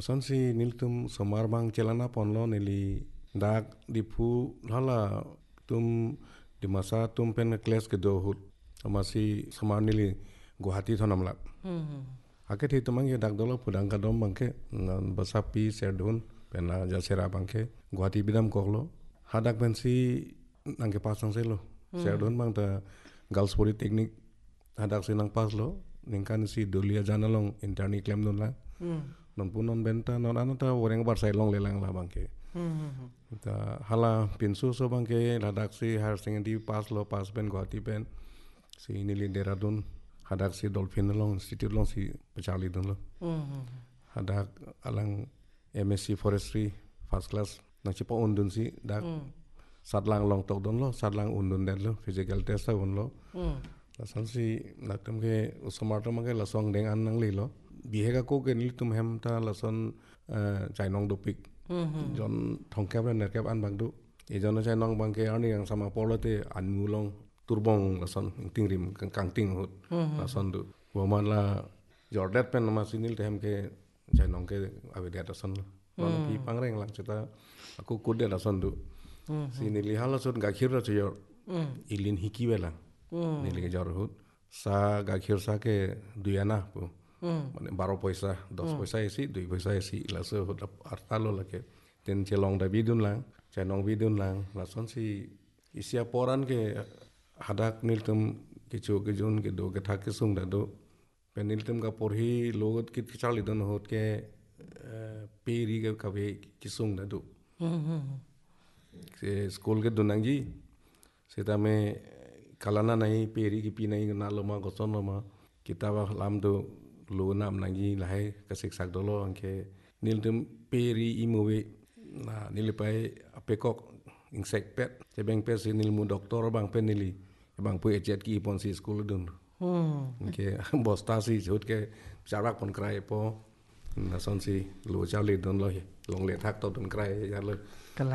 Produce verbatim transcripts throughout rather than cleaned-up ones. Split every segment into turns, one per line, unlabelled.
Asan si nil tum somar bang celana pon lo nili dak dipu lala tum di masa tum pen kelas kedua hut sama si sama nili Guwahati thonam lak. Ake thi tumang ye dak dolo pudang kadom bangke nan basapi serdun pena jasera bangke Guwahati bidam koklo hadak ben si nangke pasang selo serdun bang ta Girls Polytechnic hadak si nang pas lo ningkan si Dulia janalong interni klem don la non punon benta non anu ta woreng bar sai long lelang la bangke ta hala pinsu so bangke hadak si higher secondary pas lo pas ben Guwahati ben si nili Dehradun hadak si Dolphin long institute long si pecali don lo hadak alang M S c forestry first class nang cipa undun si dak sadlang long tok don lo sadlang undun den lo physical test ta un lo lasan si naktam ke usomar to mangke lasong deng an nang li lo bihega ko ke nil tum hem ta lason chainong dopik jon thongkep ner kep an bang du e jon chainong bangke ani yang sama polote an ngulong turbong lason tingrim kang ting hut lason du woman la jordet pen ma sinil tem ke chainong ke awedia lason lo non pi pangreng lang cita aku kude lason du sinili halason gakhir ra yor ilin hiki belang nili ke jor hut sa gakhir sa ke duyana pu মানে বারো পয়সা দশ পয়সা এসি দুই পয়সা AC Lasso hut artalo lake ten celong da bidun lang cenong bidun lang lason si isia poran ke hadak niltum kichu kejun ke do ke thak sung da do peniltum ka porhi logot kit chali don hot ke peri ke kabe kisung da do se school ke dunang ji seta me kalana nai peri ki pi nai na loma goson loma kitaba lam do lu nam nangi lahai kasik sak dolo angke niltum peri imowe na nilipai apekok insek pet sebeng pet si nilmu doktor bang pen nili bang pu ejet ki pon si school dun angke bosta si jut ke jarak pon krai po na son si lu chali don lo long le thak to don krai ya lo
kala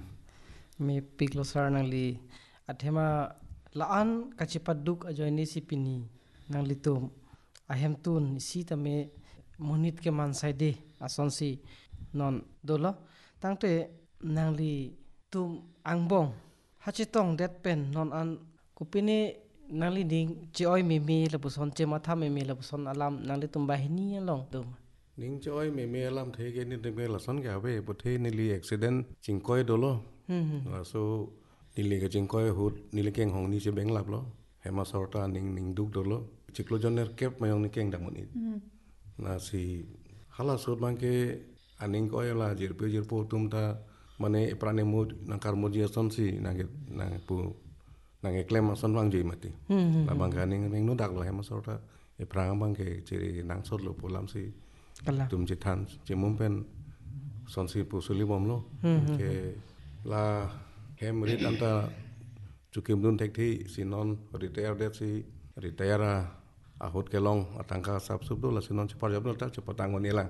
me piklo sar nang li athema laan kachipaduk ajoini sipini nang litum ahem tun si tame monit ke mansai de ason si non dolo tangte nangli tum angbong hachitong det pen non an kupini nangli ding choi me me labuson che matha me me labuson alam nangli tum bahini long dum
ning choi me me alam the ke ni de la son ga be bo the ni li accident chingkoi dolo so nili ke chingkoi hut nili keng hong ni che beng lap lo hema sorta ning ning duk dolo ciklo joner kep mayong ni keng damon it na si hala sot bangke aning ko la jirpe jirpo tum ta mane prane mod nangkar mod son si nang nang pu nang klem son bang ji mati la bangka ning ning no dak lo hema sorta e prang bangke ciri nang sot lo pulam si tum jitan jemum pen son si pu suli bom lo ke la hem rit anta cukim dun tek thi si non retire det si retire ahut kelong atangka sab subdo la sinon cepat jabdo tak cepat tangon nilang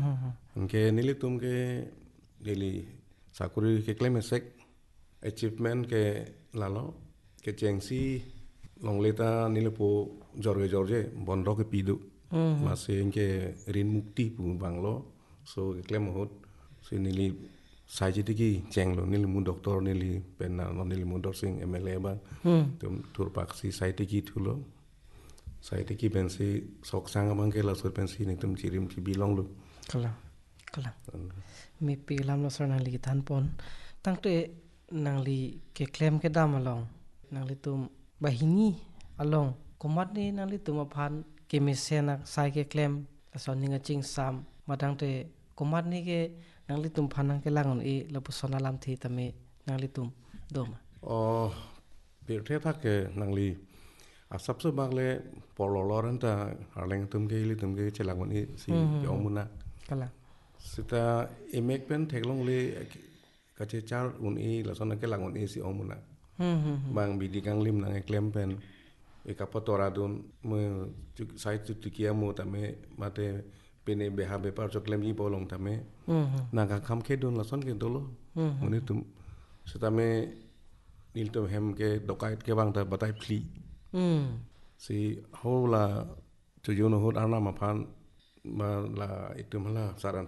ke nili tum ke nili sakuri ke klemesek achievement ke lalo ke chengsi long leta nili po jorge jorge bondo ke pidu masih ke rin mukti pu banglo so ke klem hut si nili saji tiki cheng lo nili mu doktor nili pena no nili mu dorsing M L A bang tum turpak si sai tiki thulo sai tiki pensi sok sang bang ke la sur pensi ni tum chirim ki bilong lu
kala kala mi pilam lo sar nang li tan pon tangte nang li ke klem ke dam along nang li tum bahini along komat ni nang li tum aphan ke mesena sai ke klem ason ninga ching sam madang te komat ni ke nang li tum phanang ke langon e lapusona lam thi tame nang li tum doma
oh bir the thak ke nang li a sabse bagle pololoran ta arleng tum ke li tum ke chelang ni si yomuna
kala
sita emek pen theklong le kache char un i la sona ke langon e si omuna bang bidikang lim nang klem pen e kapotora dun me sai tu tikia mo tame mate pene beha be par choklem ni bolong tame naga kham ke dun la son ke dolo muni tum sita me nil tum hem ke dokait ke bang ta batai pli si hola tujuno hut arna mapan ma la itu malah saran